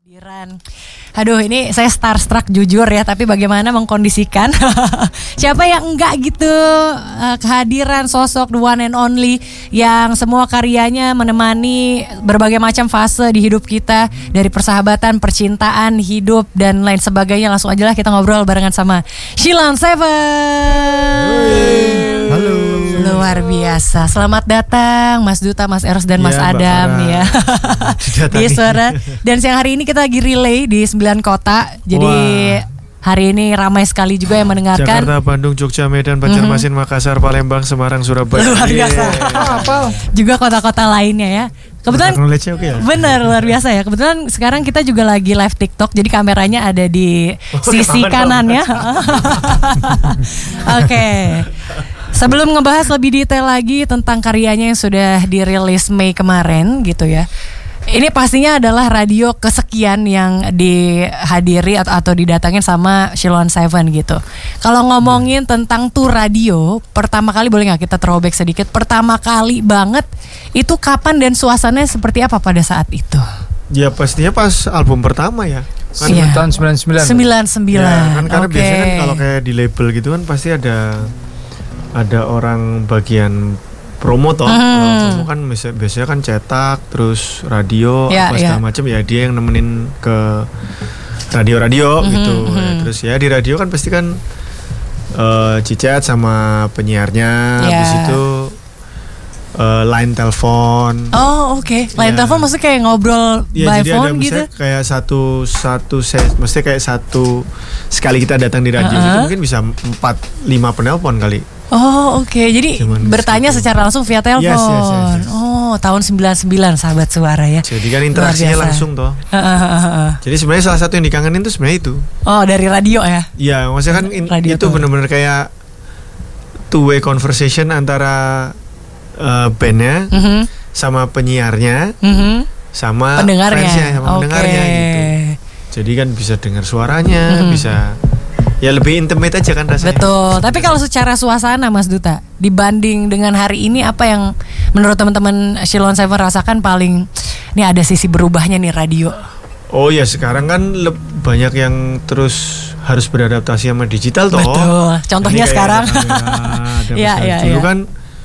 Diran. Aduh, ini saya starstruck jujur ya, tapi bagaimana mengkondisikan siapa yang enggak gitu kehadiran sosok the one and only yang semua karyanya menemani berbagai macam fase di hidup kita, dari persahabatan, percintaan, hidup dan lain sebagainya. Langsung aja lah kita ngobrol barengan sama Sheila on 7. Halo. Luar biasa. Selamat datang Mas Duta, Mas Eros dan Mas Adam ya. Di Suara. Dan siang hari ini kita lagi relay di 9 kota. Jadi hari ini ramai sekali juga yang mendengarkan. Jakarta, Bandung, Jogja, Medan, Banjarmasin, Makassar, Palembang, Semarang, Surabaya. Luar biasa. Juga kota-kota lainnya ya. Kebetulan bener luar biasa ya. Kebetulan sekarang kita juga lagi live TikTok. Jadi kameranya ada di sisi kanannya. Oke. Sebelum ngebahas lebih detail lagi tentang karyanya yang sudah dirilis Mei kemarin gitu ya. Ini pastinya adalah radio kesekian yang dihadiri atau didatangin sama Sheila on 7 gitu. Kalau ngomongin tentang tour radio, pertama kali boleh gak kita throwback sedikit? Pertama kali banget itu kapan dan suasananya seperti apa pada saat itu? Ya pastinya pas album pertama ya. Kan iya. tahun 99. 99. Ya, kan karena biasanya kan kalau kayak di label gitu kan pasti ada orang bagian promo toh. Promo kan biasanya kan cetak, terus radio, apa segala macam ya, dia yang nemenin ke radio gitu. Ya, terus ya di radio kan pasti kan cicat sama penyiarnya, habis itu line telepon. Oh oke. Line telepon maksudnya kayak ngobrol by phone gitu? Kayak satu maksudnya kayak satu sekali kita datang di radio itu mungkin bisa 4-5 penelpon kali. Oh oke. Jadi bertanya secara langsung via telepon. Yes. Oh tahun 99 sahabat suara ya. Jadi kan interaksinya langsung toh. Jadi sebenarnya salah satu yang dikangenin tuh sebenarnya itu. Oh dari radio ya? Iya maksudnya kan itu benar-benar kayak two way conversation antara bandnya sama penyiarnya sama fansnya sama pendengarnya gitu. Jadi kan bisa dengar suaranya, bisa ya lebih intimate aja kan rasanya. Betul. Tapi kalau secara suasana Mas Duta, dibanding dengan hari ini, apa yang menurut teman-teman Sheila on 7 rasakan paling ini ada sisi berubahnya nih radio? Oh ya sekarang kan banyak yang terus harus beradaptasi sama digital toh. Betul. Contohnya sekarang. Dulu kan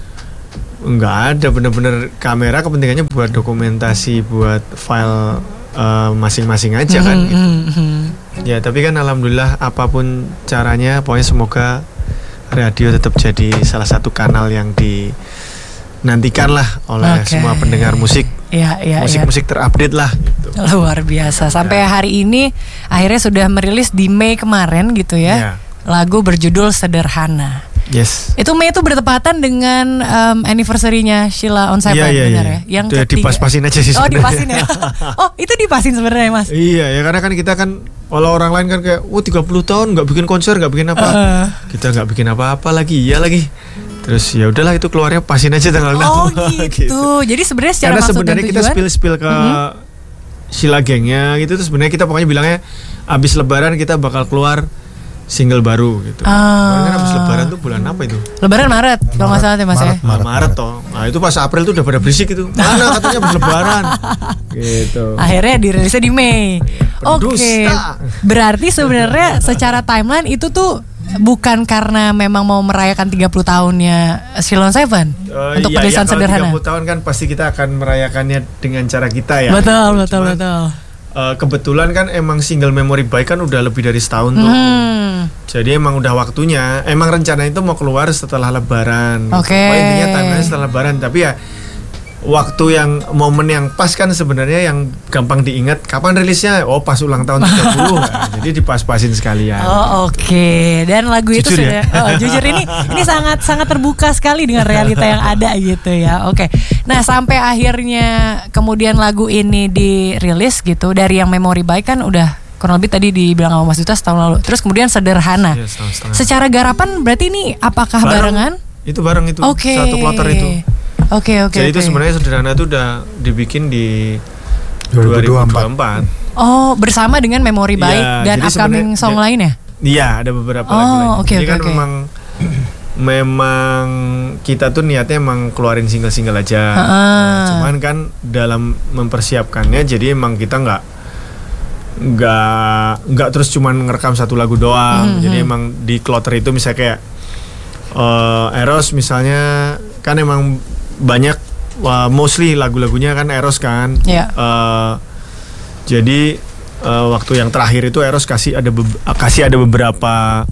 nggak ada bener-bener kamera, kepentingannya buat dokumentasi, buat file masing-masing aja kan gitu. Ya tapi kan alhamdulillah apapun caranya, pokoknya semoga radio tetap jadi salah satu kanal yang dinantikan lah oleh semua pendengar musik. Musik terupdate lah gitu. Luar biasa. Sampai hari ini akhirnya sudah merilis di Mei kemarin gitu ya. Lagu berjudul Sederhana. Yes. Itu Mei itu bertepatan dengan anniversary-nya Sheila on 7 benar ya? Yang ketiga. Dipas-pasin aja sih sebenarnya. Oh dipasin ya. Oh itu dipasin sebenarnya Mas. Iya ya, karena kan kita kan kalau orang lain kan kayak 30 tahun nggak bikin konser, nggak bikin apa. Kita nggak bikin apa-apa lagi, Terus ya udahlah itu keluarnya pasin aja tanggal 6. Oh gitu. Jadi sebenarnya secara karena maksud sebenarnya kita spill ke Sheila gengnya gitu, terus sebenarnya kita pokoknya bilangnya abis Lebaran kita bakal keluar single baru gitu. Kan abis Lebaran tuh bulan apa itu? Lebaran Maret kalau nggak salah ya Mas ya. Maret toh. Nah itu pas April tuh udah pada berisik itu. Mana katanya abis Lebaran. Gitu. Akhirnya dirilisnya di Mei. Oke. Berarti sebenarnya secara timeline itu tuh bukan karena memang mau merayakan 30 tahunnya Sheila on 7 untuk perilisan Sederhana. 30 tahun kan pasti kita akan merayakannya dengan cara kita ya. Betul. Kebetulan kan emang single Memory By kan udah lebih dari setahun tuh. Jadi emang udah waktunya. Emang rencana itu mau keluar setelah Lebaran. Intinya timeline setelah Lebaran. Tapi ya waktu yang momen yang pas kan sebenarnya yang gampang diingat kapan rilisnya. Oh pas ulang tahun 30 kan. Jadi dipas-pasin sekalian. Oke. Dan lagu itu sudah jujur ini sangat terbuka sekali dengan realita yang ada gitu ya. Oke. Nah sampai akhirnya kemudian lagu ini dirilis gitu, dari yang Memory By kan udah kurang lebih tadi dibilang sama Mas Duta setahun lalu. Terus kemudian Sederhana. Secara garapan berarti ini apakah barengan? Itu bareng itu. Satu kloter itu. Oke. Jadi itu sebenarnya Sederhana itu udah dibikin di 2024. Oh, bersama dengan Memory By dan upcoming song lainnya? Iya, ada beberapa lagu lain. Jadi kan memang kita tuh niatnya emang keluarin single-single aja. Cuman kan dalam mempersiapkannya jadi emang kita nggak nggak terus cuman ngerekam satu lagu doang. Jadi emang di Kloter itu misalnya kayak Eros misalnya kan emang banyak mostly lagu-lagunya kan Eros kan. Jadi waktu yang terakhir itu Eros kasih ada beberapa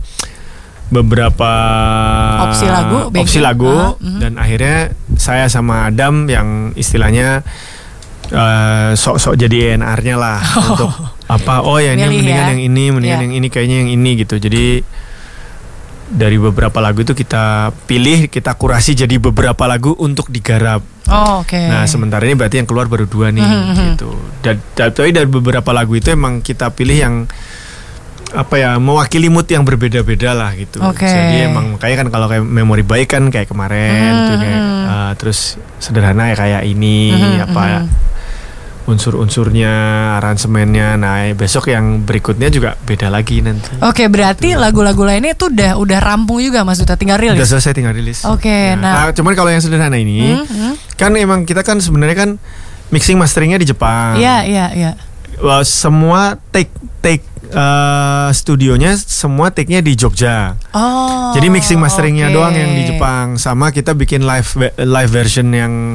opsi lagu dan akhirnya saya sama Adam yang istilahnya sok-sok jadi ENR-nya lah untuk apa ya ini mendingan yang ini kayaknya yang ini gitu. Jadi dari beberapa lagu itu kita pilih, kita kurasi jadi beberapa lagu untuk digarap. Nah sementara ini berarti yang keluar baru 2 nih gitu. Tapi dari beberapa lagu itu emang kita pilih yang mewakili mood yang berbeda-beda lah gitu. Jadi emang kayak kan kalau kayak Memori Baik kan kayak kemarin tuh kayak terus Sederhana ya kayak ini unsur-unsurnya, aransemennya. Nah, besok yang berikutnya juga beda lagi nanti. Berarti lagu-lagu lainnya itu udah rampung juga Mas Duta, tinggal rilis. Udah selesai, tinggal rilis. Nah, cuman kalau yang Sederhana ini kan emang kita kan sebenarnya kan mixing masteringnya di Jepang. Iya. Semua take studionya semua take-nya di Jogja. Jadi mixing masteringnya doang yang di Jepang, sama kita bikin live version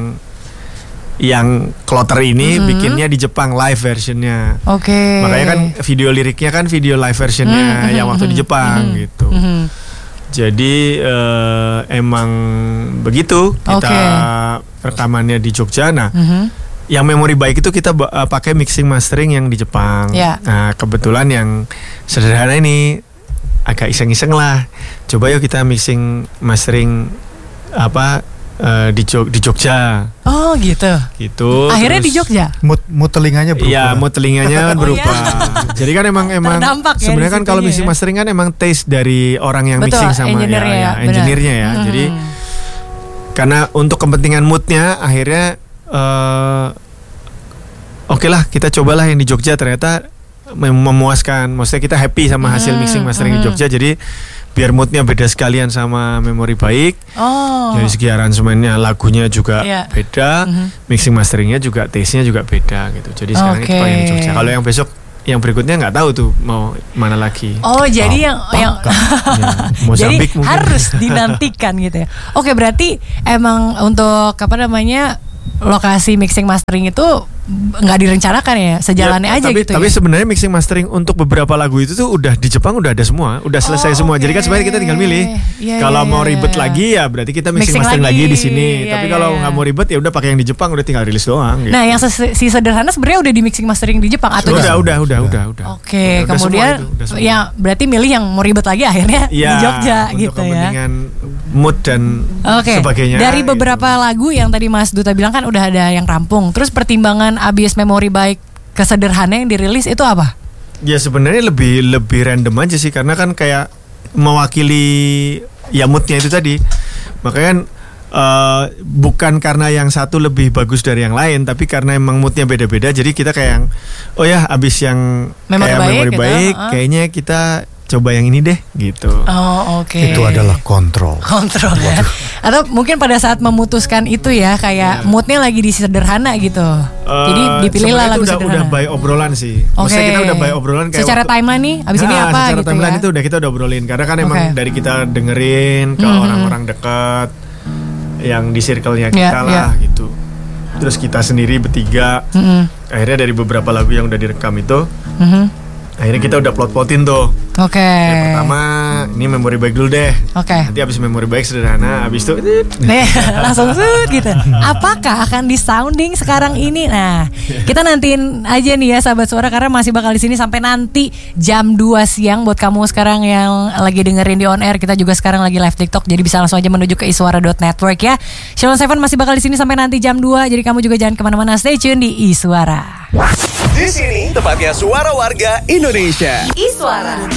yang Kloter ini bikinnya di Jepang live versionnya. Makanya kan video liriknya kan video live versionnya yang waktu di Jepang gitu. Jadi emang begitu kita rekamannya di Jogja. Nah, yang Memori Baik itu kita pakai mixing mastering yang di Jepang. Nah, kebetulan yang Sederhana ini agak iseng-iseng lah. Coba yuk kita mixing mastering di Jogja. Gitu. Akhirnya terus, di Jogja. Mood telinganya berubah. Iya, mood telinganya kan berubah. Jadi kan emang sebenarnya kan kalau mixing mastering kan emang taste dari orang yang mixing sama engineer-nya ya. Jadi karena untuk kepentingan moodnya akhirnya oke lah kita cobalah yang di Jogja, ternyata memuaskan. Maksudnya kita happy sama hasil mixing mastering di Jogja. Jadi biar moodnya beda sekalian sama Memori Baik. Dari segi aransemennya, lagunya juga beda, mixing masteringnya juga, taste-nya juga beda gitu. Jadi sekarang kita yang di Jogja. Kalau yang besok, yang berikutnya nggak tahu tuh mau mana lagi. Jadi yang Mozambik jadi harus dinantikan gitu ya. Berarti emang untuk lokasi mixing mastering itu nggak direncanakan ya, sejalannya aja gitu. Tapi sebenarnya mixing mastering untuk beberapa lagu itu tuh udah di Jepang udah ada semua, udah selesai semua. Jadi kan sebenarnya kita tinggal milih. Kalau mau ribet lagi ya berarti kita mixing mastering lagi di sini. Tapi kalau nggak mau ribet ya udah pakai yang di Jepang, udah tinggal rilis doang. Gitu. Nah, yang si Sederhana sebenarnya udah di mixing mastering di Jepang atau udah. Kemudian ya berarti milih yang mau ribet lagi akhirnya di Jogja gitu ya. Kepentingan mood dan sebagainya. Dari beberapa lagu yang tadi Mas Duta bilang kan udah ada yang rampung. Terus pertimbangan abis Memori Baik ke Sederhana yang dirilis itu apa? Ya sebenarnya lebih random aja sih, karena kan kayak mewakili ya moodnya itu tadi. Makanya kan bukan karena yang satu lebih bagus dari yang lain, tapi karena emang moodnya beda-beda. Jadi kita kayak yang abis yang Memori Baik kayaknya kita coba yang ini deh gitu. Itu adalah kontrol ya. Atau mungkin pada saat memutuskan itu ya kayak moodnya lagi di Sederhana gitu. Jadi dipilihlah lagu Sederhana. Udah by obrolan sih. Maksudnya kita udah by obrolan kayak secara timeline nih abis ini apa secara gitu timeline ya. itu kita udah obrolin, karena kan emang dari kita dengerin ke orang-orang dekat yang di circle-nya kita lah gitu. Terus kita sendiri bertiga akhirnya dari beberapa lagu yang udah direkam itu akhirnya kita udah plot-plotin tuh. Yang pertama ini Memori Baik dulu deh. Nanti abis Memori Baik Sederhana, abis itu langsung gitu. Apakah akan di sounding sekarang ini? Nah, kita nantiin aja nih ya sahabat suara, karena masih bakal di sini sampai nanti jam 2 siang buat kamu sekarang yang lagi dengerin di on air. Kita juga sekarang lagi live TikTok, jadi bisa langsung aja menuju ke iswara.network ya. Shalom Seven masih bakal di sini sampai nanti jam 2. Jadi kamu juga jangan kemana-mana, stay tune di Iswara. Di sini tempatnya suara warga Indonesia. Iswara.